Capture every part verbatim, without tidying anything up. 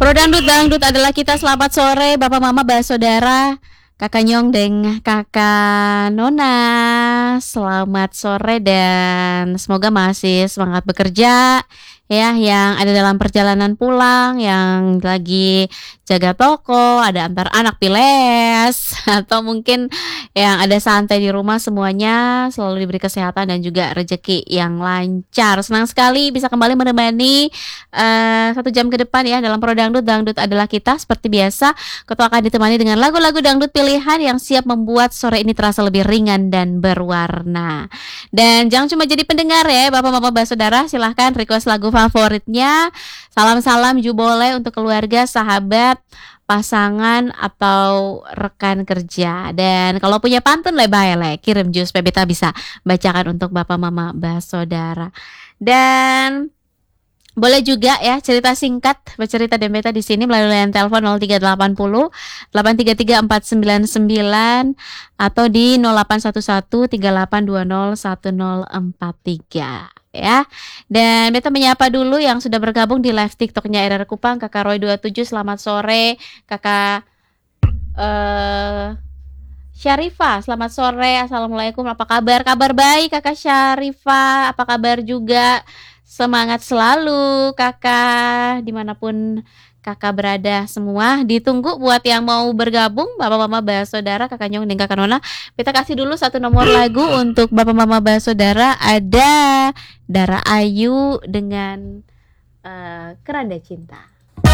Pro Dangdut Dangdut adalah kita. Selamat sore Bapak Mama Bah Saudara, Kakak Nyong dan Kakak Nona. Selamat sore dan semoga masih semangat bekerja ya, yang ada dalam perjalanan pulang, yang lagi jaga toko, ada antar anak piles, atau mungkin yang ada santai di rumah, semuanya selalu diberi kesehatan dan juga rezeki yang lancar. Senang sekali bisa kembali menemani uh, satu jam ke depan ya dalam Pro Dangdut. Dangdut adalah kita. Seperti biasa, Ketua akan ditemani dengan lagu-lagu dangdut pilihan yang siap membuat sore ini terasa lebih ringan dan berwarna. Dan jangan cuma jadi pendengar ya Bapak Bapak Bah Saudara, silahkan request lagu favoritnya. Salam-salam juga boleh untuk keluarga, sahabat, pasangan atau rekan kerja. Dan kalau punya pantun lebay le, kirim jus supaya beta bisa bacakan untuk Bapak Mama Bah Saudara. Dan boleh juga ya cerita singkat, bercerita dan beta di sini melalui line telepon nol tiga delapan nol delapan tiga tiga empat sembilan sembilan atau di nol delapan satu satu tiga delapan dua nol satu nol empat tiga ya. Dan beta menyapa dulu yang sudah bergabung di live TikToknya R R Kupang, Kakak Roy dua puluh tujuh, selamat sore. Kakak uh, Syarifah, selamat sore. Assalamualaikum, apa kabar? Kabar baik Kakak Syarifah, apa kabar juga? Semangat selalu Kakak, dimanapun Kakak berada semua. Ditunggu buat yang mau bergabung Bapak Mama Bah Saudara, Kakak Nyong dan Kakak Nona. Kita kasih dulu satu nomor lagu untuk Bapak Mama Bah Saudara. Ada Dara Ayu dengan uh, Keranda Cinta.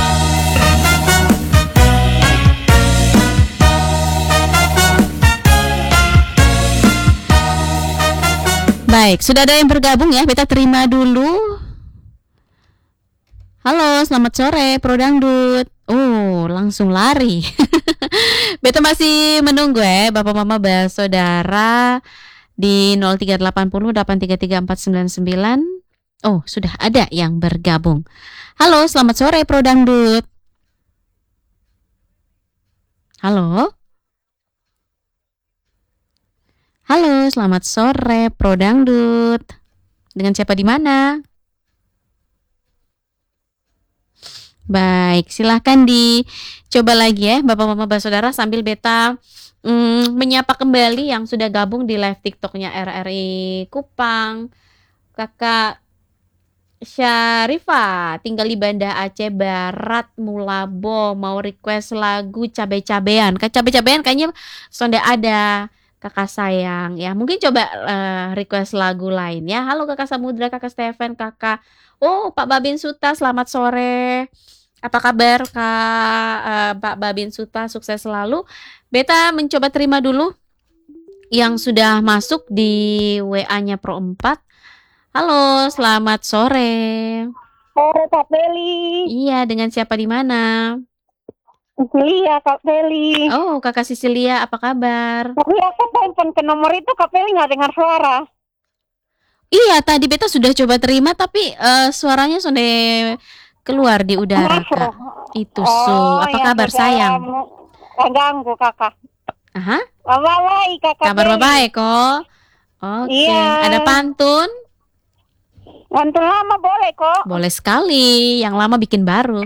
Baik, sudah ada yang bergabung ya, kita terima dulu. Halo, selamat sore Pro Dangdut. Oh, langsung lari. Beta masih menunggu ya Bapak Mama Bah Saudara di nol tiga delapan nol delapan tiga tiga empat sembilan sembilan. Oh, sudah ada yang bergabung. Halo, selamat sore Pro Dangdut. Halo. Halo, selamat sore Pro Dangdut. Dengan siapa di mana? Baik, silahkan dicoba lagi ya Bapak Mama Bah Saudara sambil beta mm, menyapa kembali yang sudah gabung di live TikToknya R R I Kupang. Kakak Syarifah tinggal di Banda Aceh Barat, Mulabo, mau request lagu cabe-cabean. Kayak cabe-cabean kayaknya sonde ada Kakak sayang ya, mungkin coba uh, request lagu lain ya. Halo Kakak Samudra, Kakak Stephen, Kakak Oh Pak Babin Suta, selamat sore. Apa kabar Kak uh, Pak Babin Suta, sukses selalu. Beta mencoba terima dulu yang sudah masuk di W A-nya Pro empat. Halo, selamat sore. Sore Kak Feli. Iya, dengan siapa di mana? Sisilia, Kak Feli. Oh, Kakak Sisilia, apa kabar? Tapi aku telepon ke nomor itu, Kak Feli nggak dengar suara. Iya, tadi beta sudah coba terima, tapi uh, suaranya sudah keluar di udara, Masuk. Kak. Itu Oh, so. Apa ya kabar sudah, sayang? ganggu Kakak. Aha. Kabar baik, Kakak Kabar Feli. baik kok. Oke. Iya. Ada pantun? Pantun lama boleh kok. Boleh sekali. Yang lama bikin baru.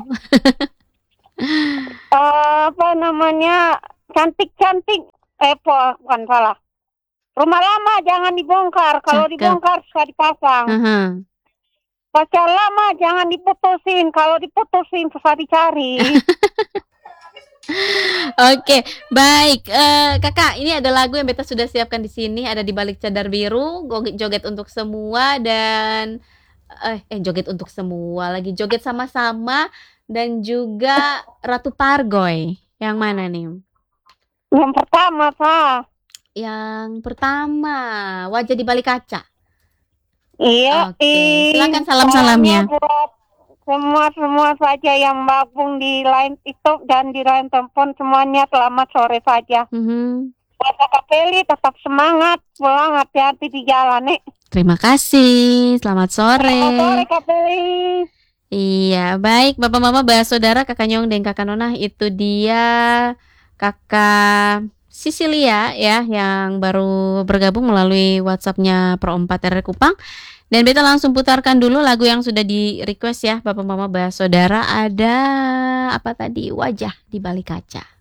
Uh, apa namanya, cantik-cantik eh bukan salah, rumah lama jangan dibongkar, kalau Cakep. dibongkar suka dipasang. Aha. Pacar lama jangan diputusin, kalau diputusin susah dicari. Oke, baik. Uh, kakak, ini ada lagu yang beta sudah siapkan di sini, ada di balik cadar biru, joget untuk semua dan eh, eh joget untuk semua lagi, joget sama-sama. Dan juga Ratu Pargoy. Yang mana nih? Yang pertama, Pak. Yang pertama, Wajah di Balik Kaca. Iya. Oke, silakan salam-salamnya. Buat semua-semua saja yang gabung di line TikTok dan di line telepon, semuanya selamat sore saja. Mm-hmm. Buat Kakak Feli tetap semangat, pulang hati-hati di jalan nih. Terima kasih, selamat sore. Selamat sore Kak Feli. Iya, baik Bapak Mama Bah Saudara, Kakak Nyong dan Kakak Nona, itu dia Kakak Sisilia ya yang baru bergabung melalui WhatsApp-nya Pro empat R R Kupang. Dan beta langsung putarkan dulu lagu yang sudah di request ya Bapak Mama Bah Saudara. Ada apa tadi wajah di balik kaca.